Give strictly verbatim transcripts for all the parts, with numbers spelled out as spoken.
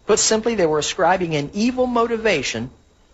Put simply, they were ascribing an evil motivation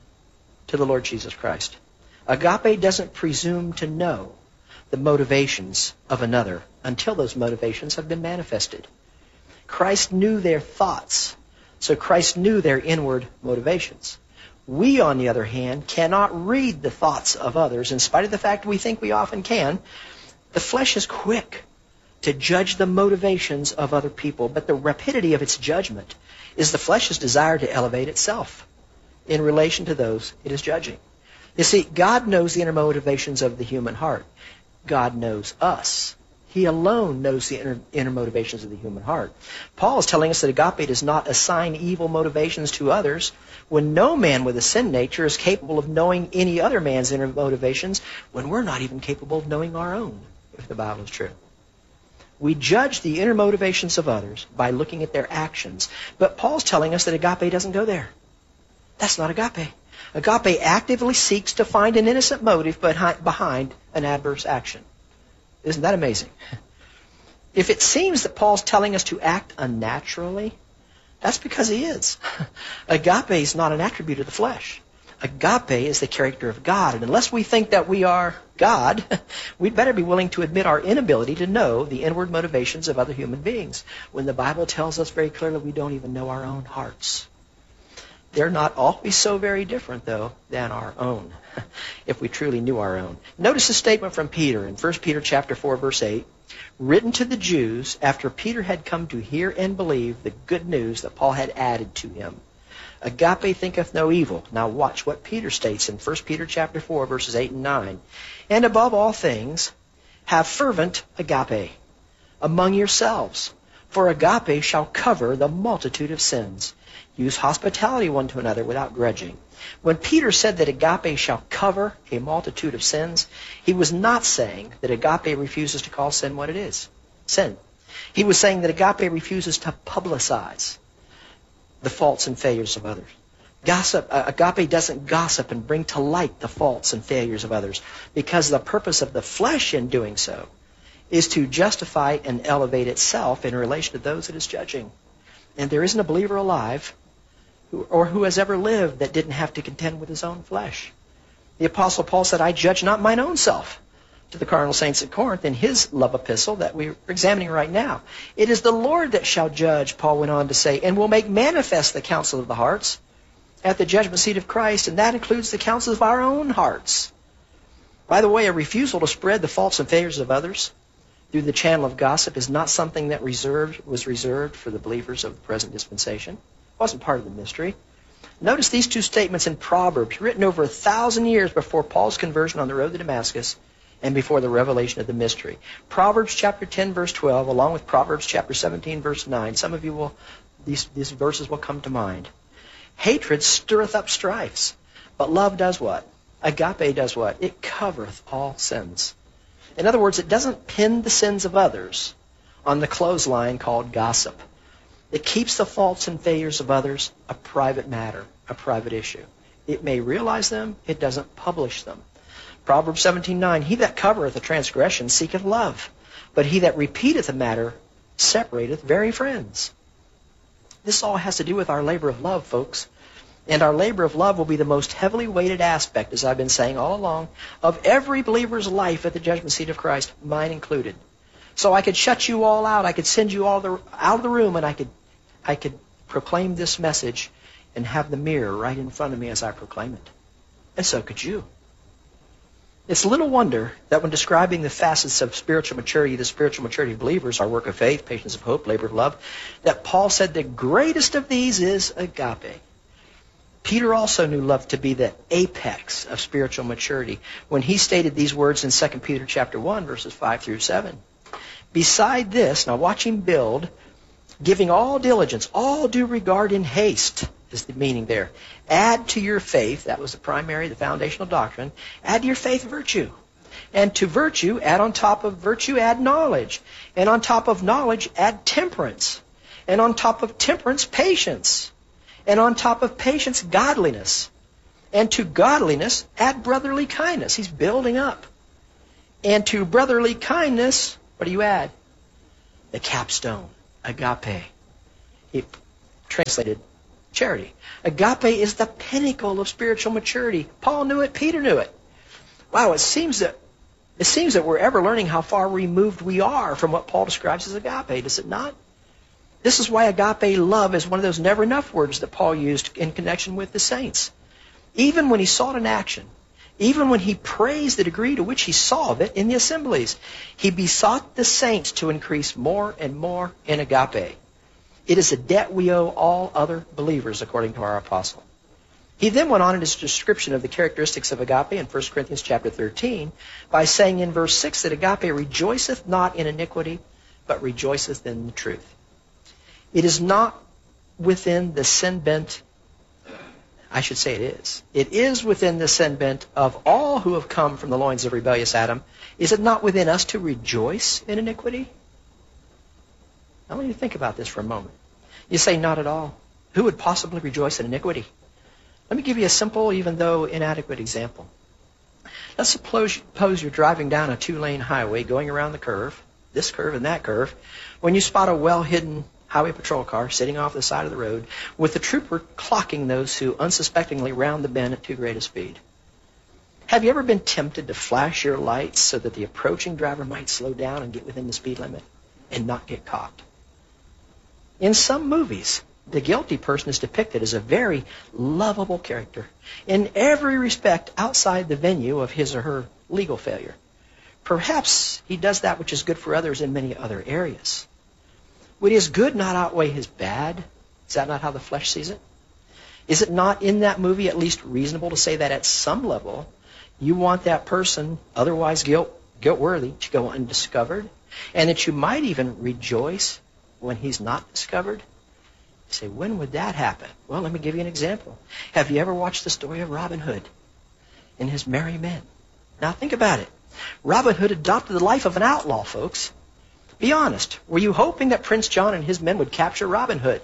to the Lord Jesus Christ. Agape doesn't presume to know the motivations of another until those motivations have been manifested. Christ knew their thoughts, so Christ knew their inward motivations. We, on the other hand, cannot read the thoughts of others, in spite of the fact we think we often can. The flesh is quick to judge the motivations of other people, but the rapidity of its judgment is the flesh's desire to elevate itself in relation to those it is judging. You see, God knows the inner motivations of the human heart. God knows us. He alone knows the inner, inner motivations of the human heart. Paul is telling us that agape does not assign evil motivations to others when no man with a sin nature is capable of knowing any other man's inner motivations, when we're not even capable of knowing our own, if the Bible is true. We judge the inner motivations of others by looking at their actions. But Paul's telling us that agape doesn't go there. That's not agape. Agape actively seeks to find an innocent motive behind an adverse action. Isn't that amazing? If it seems that Paul's telling us to act unnaturally, that's because he is. Agape is not an attribute of the flesh. Agape is the character of God. And unless we think that we are God, we'd better be willing to admit our inability to know the inward motivations of other human beings, when the Bible tells us very clearly we don't even know our own hearts. They're not always so very different, though, than our own, if we truly knew our own. Notice a statement from Peter in First Peter chapter four, verse eight, written to the Jews after Peter had come to hear and believe the good news that Paul had added to him. Agape thinketh no evil. Now watch what Peter states in First Peter chapter four, verses eight and nine. And above all things, have fervent agape among yourselves, for agape shall cover the multitude of sins. Use hospitality one to another without grudging. When Peter said that agape shall cover a multitude of sins, he was not saying that agape refuses to call sin what it is, sin. He was saying that agape refuses to publicize the faults and failures of others. Gossip, uh, agape doesn't gossip and bring to light the faults and failures of others, because the purpose of the flesh in doing so is to justify and elevate itself in relation to those it is judging. And there isn't a believer alive who, or who has ever lived that didn't have to contend with his own flesh. The Apostle Paul said, I judge not mine own self, to the carnal saints at Corinth in his love epistle that we're examining right now. It is the Lord that shall judge, Paul went on to say, and will make manifest the counsel of the hearts at the judgment seat of Christ, and that includes the counsels of our own hearts. By the way, a refusal to spread the faults and failures of others through the channel of gossip is not something that reserved was reserved for the believers of the present dispensation. It wasn't part of the mystery. Notice these two statements in Proverbs, written over a thousand years before Paul's conversion on the road to Damascus and before the revelation of the mystery. Proverbs chapter ten, verse twelve, along with Proverbs chapter seventeen, verse nine. Some of you will, these, these verses will come to mind. Hatred stirreth up strifes, but love does what? Agape does what? It covereth all sins. In other words, it doesn't pin the sins of others on the clothesline called gossip. It keeps the faults and failures of others a private matter, a private issue. It may realize them, it doesn't publish them. Proverbs seventeen nine, he that covereth a transgression seeketh love, but he that repeateth a matter separateth very friends. This all has to do with our labor of love, folks. And our labor of love will be the most heavily weighted aspect, as I've been saying all along, of every believer's life at the judgment seat of Christ, mine included. So I could shut you all out. I could send you all the, out of the room, and I could, I could proclaim this message and have the mirror right in front of me as I proclaim it. And so could you. It's little wonder that when describing the facets of spiritual maturity, the spiritual maturity of believers, our work of faith, patience of hope, labor of love, that Paul said the greatest of these is agape. Peter also knew love to be the apex of spiritual maturity when he stated these words in Second Peter chapter one, verses five through seven. Beside this, now watch him build, giving all diligence, all due regard in haste, is the meaning there. Add to your faith, that was the primary, the foundational doctrine, add to your faith virtue. And to virtue, add on top of virtue, add knowledge. And on top of knowledge, add temperance. And on top of temperance, patience. And on top of patience, godliness. And to godliness, add brotherly kindness. He's building up. And to brotherly kindness, what do you add? The capstone, agape. He translated charity. Agape is the pinnacle of spiritual maturity. Paul knew it. Peter knew it. Wow, it seems that it seems that we're ever learning how far removed we are from what Paul describes as agape, does it not? This is why agape love is one of those never enough words that Paul used in connection with the saints. Even when he saw it in action, even when he praised the degree to which he saw of it in the assemblies, he besought the saints to increase more and more in agape. It is a debt we owe all other believers, according to our apostle. He then went on in his description of the characteristics of agape in First Corinthians chapter thirteen by saying in verse six that agape rejoiceth not in iniquity, but rejoiceth in the truth. It is not within the sin bent, I should say it is. It is within the sin bent of all who have come from the loins of rebellious Adam. Is it not within us to rejoice in iniquity? I want you to think about this for a moment. You say, not at all. Who would possibly rejoice in iniquity? Let me give you a simple, even though inadequate example. Let's suppose, suppose you're driving down a two-lane highway going around the curve, this curve and that curve, when you spot a well-hidden highway patrol car sitting off the side of the road with the trooper clocking those who unsuspectingly round the bend at too great a speed. Have you ever been tempted to flash your lights so that the approaching driver might slow down and get within the speed limit and not get caught? In some movies, the guilty person is depicted as a very lovable character in every respect outside the venue of his or her legal failure. Perhaps he does that which is good for others in many other areas. Would his good not outweigh his bad? Is that not how the flesh sees it? Is it not in that movie at least reasonable to say that at some level you want that person, otherwise guilt, guilt-worthy, to go undiscovered, and that you might even rejoice when he's not discovered? You say, when would that happen? Well, let me give you an example. Have you ever watched the story of Robin Hood and his merry men? Now think about it. Robin Hood adopted the life of an outlaw, folks. Be honest. Were you hoping that Prince John and his men would capture Robin Hood?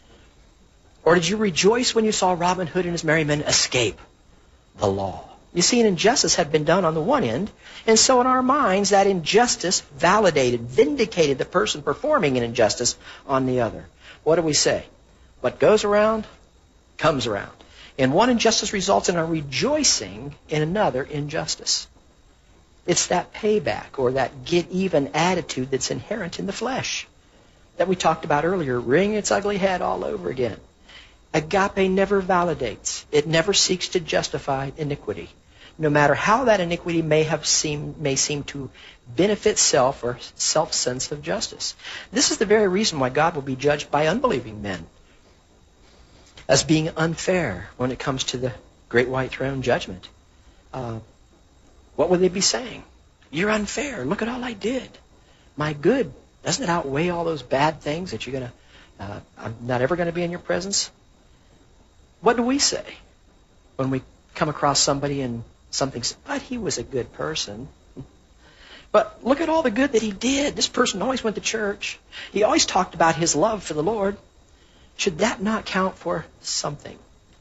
Or did you rejoice when you saw Robin Hood and his merry men escape the law? You see, an injustice had been done on the one end, and so in our minds that injustice validated, vindicated the person performing an injustice on the other. What do we say? What goes around, comes around. And one injustice results in a rejoicing in another injustice. It's that payback or that get-even attitude that's inherent in the flesh that we talked about earlier, rearing its ugly head all over again. Agape never validates. It never seeks to justify iniquity, no matter how that iniquity may have seemed, may seem to benefit self or self-sense of justice. This is the very reason why God will be judged by unbelieving men as being unfair when it comes to the great white throne judgment. Uh, what would they be saying? You're unfair. Look at all I did. My good, doesn't it outweigh all those bad things that you're going to, uh, I'm not ever going to be in your presence? What do we say when we come across somebody and something, but he was a good person. But look at all the good that he did. This person always went to church. He always talked about his love for the Lord. Should that not count for something?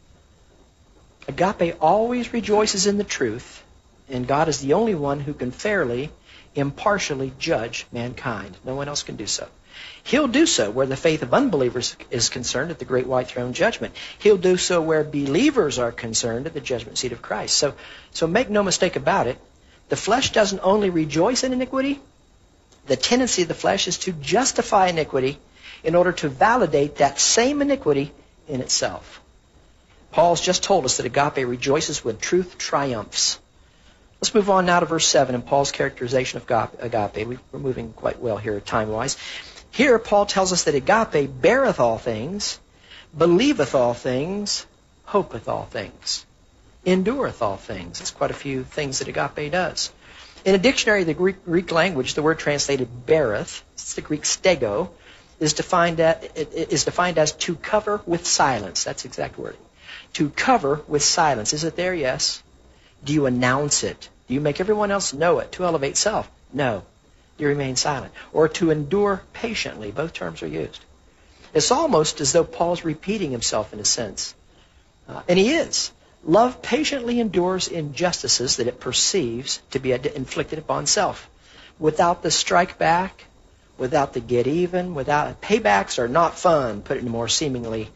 Agape always rejoices in the truth, and God is the only one who can fairly, impartially judge mankind. No one else can do so. He'll do so where the faith of unbelievers is concerned at the great white throne judgment. He'll do so where believers are concerned at the judgment seat of Christ. So, so make no mistake about it. The flesh doesn't only rejoice in iniquity. The tendency of the flesh is to justify iniquity in order to validate that same iniquity in itself. Paul's just told us that agape rejoices when truth triumphs. Let's move on now to verse seven in Paul's characterization of agape. We're moving quite well here time-wise. Here Paul tells us that agape beareth all things, believeth all things, hopeth all things, endureth all things. That's quite a few things that agape does. In a dictionary of the Greek, Greek language, the word translated beareth, it's the Greek stego, is defined, at, is defined as to cover with silence. That's the exact word. To cover with silence. Is it there? Yes. Do you announce it? Do you make everyone else know it? To elevate self? No. You remain silent. Or to endure patiently. Both terms are used. It's almost as though Paul's repeating himself in a sense. Uh, and he is. Love patiently endures injustices that it perceives to be inflicted upon self. Without the strike back, without the get even, without paybacks are not fun, put it in a more seemingly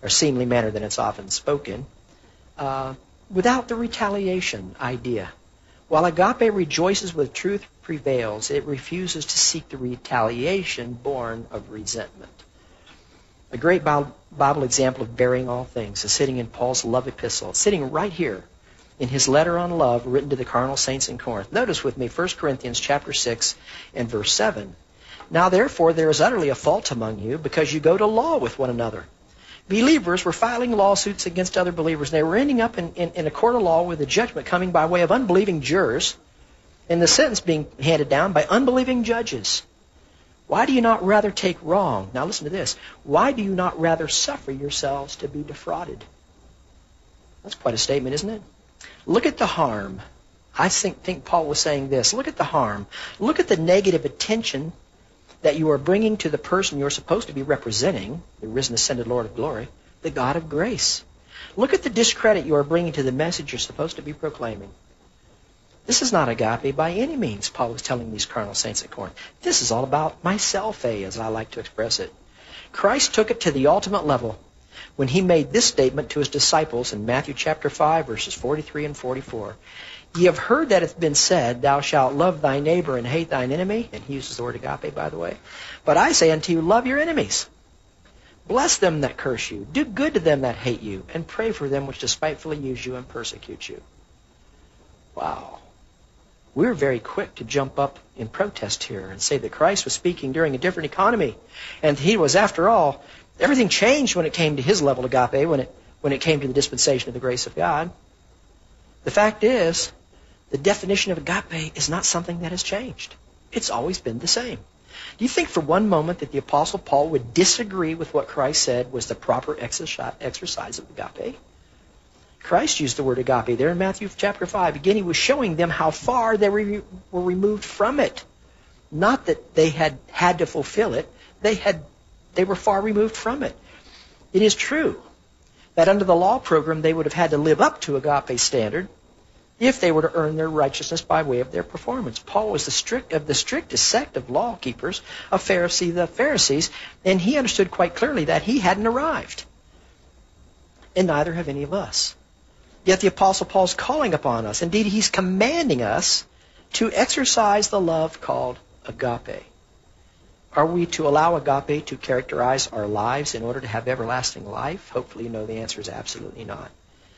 or seemly manner than it's often spoken, uh, without the retaliation idea. While agape rejoices with truth prevails, it refuses to seek the retaliation born of resentment. A great Bible example of bearing all things is sitting in Paul's love epistle, sitting right here in his letter on love written to the carnal saints in Corinth. Notice with me First Corinthians chapter six and verse seven. Now therefore there is utterly a fault among you, because you go to law with one another. Believers were filing lawsuits against other believers, and they were ending up in, in, in a court of law with a judgment coming by way of unbelieving jurors, and the sentence being handed down by unbelieving judges. Why do you not rather take wrong? Now listen to this. Why do you not rather suffer yourselves to be defrauded? That's quite a statement, isn't it? Look at the harm. I think, think Paul was saying this. Look at the harm. Look at the negative attention that you are bringing to the person you're supposed to be representing, the risen, ascended Lord of glory, the God of grace. Look at the discredit you are bringing to the message you're supposed to be proclaiming. This is not agape by any means, Paul was telling these carnal saints at Corinth. This is all about myself-a, as I like to express it. Christ took it to the ultimate level when he made this statement to his disciples in Matthew chapter five, verses forty-three and forty-four. Ye have heard that it hath been said, Thou shalt love thy neighbor and hate thine enemy. And he uses the word agape, by the way. But I say unto you, love your enemies. Bless them that curse you. Do good to them that hate you. And pray for them which despitefully use you and persecute you. Wow. We're very quick to jump up in protest here and say that Christ was speaking during a different economy. And he was, after all, everything changed when it came to his level of agape, when it, when it came to the dispensation of the grace of God. The fact is, the definition of agape is not something that has changed. It's always been the same. Do you think for one moment that the Apostle Paul would disagree with what Christ said was the proper exercise of agape? Christ used the word agape there in Matthew chapter five. Again, he was showing them how far they were removed from it. Not that they had had to fulfill it. They had, they were far removed from it. It is true that under the law program they would have had to live up to agape standard if they were to earn their righteousness by way of their performance. Paul was the strict of the strictest sect of law keepers, of Pharisee, the Pharisees, and he understood quite clearly that he hadn't arrived. And neither have any of us. Yet the Apostle Paul's calling upon us. Indeed, he's commanding us to exercise the love called agape. Are we to allow agape to characterize our lives in order to have everlasting life? Hopefully you know the answer is absolutely not.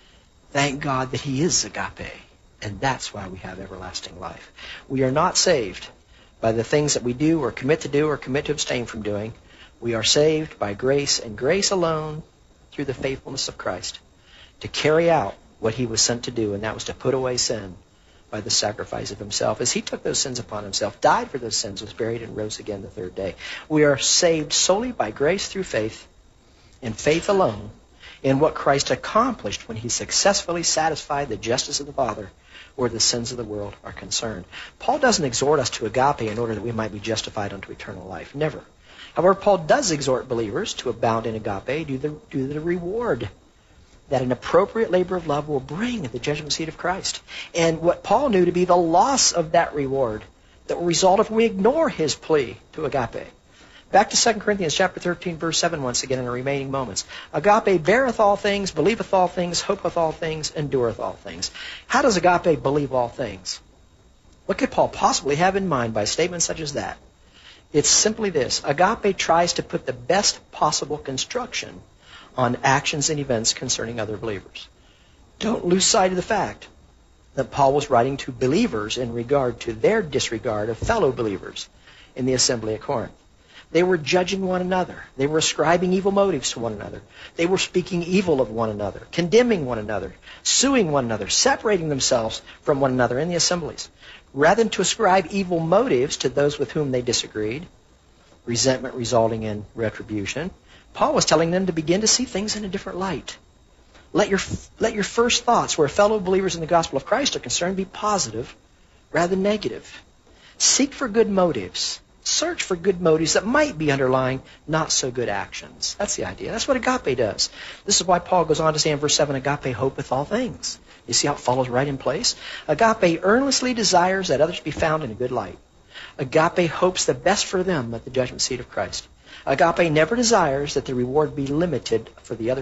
Thank God that he is agape, and that's why we have everlasting life. We are not saved by the things that we do or commit to do or commit to abstain from doing. We are saved by grace and grace alone through the faithfulness of Christ to carry out what he was sent to do, and that was to put away sin by the sacrifice of himself. As he took those sins upon himself, died for those sins, was buried, and rose again the third day. We are saved solely by grace through faith, and faith alone, in what Christ accomplished when he successfully satisfied the justice of the Father where the sins of the world are concerned. Paul doesn't exhort us to agape in order that we might be justified unto eternal life. Never. However, Paul does exhort believers to abound in agape due to the, due to the reward that an appropriate labor of love will bring at the judgment seat of Christ. And what Paul knew to be the loss of that reward that will result if we ignore his plea to agape. Back to Second Corinthians chapter thirteen, verse seven once again in the remaining moments. Agape beareth all things, believeth all things, hopeth all things, endureth all things. How does agape believe all things? What could Paul possibly have in mind by statements such as that? It's simply this. Agape tries to put the best possible construction on actions and events concerning other believers. Don't lose sight of the fact that Paul was writing to believers in regard to their disregard of fellow believers in the assembly at Corinth. They were judging one another. They were ascribing evil motives to one another. They were speaking evil of one another, condemning one another, suing one another, separating themselves from one another in the assemblies. Rather than to ascribe evil motives to those with whom they disagreed, resentment resulting in retribution, Paul was telling them to begin to see things in a different light. Let your, let your first thoughts, where fellow believers in the gospel of Christ are concerned, be positive rather than negative. Seek for good motives. Search for good motives that might be underlying not so good actions. That's the idea. That's what agape does. This is why Paul goes on to say in verse seven, agape hopeth all things. You see how it follows right in place? Agape earnestly desires that others be found in a good light. Agape hopes the best for them at the judgment seat of Christ. Agape never desires that the reward be limited for the other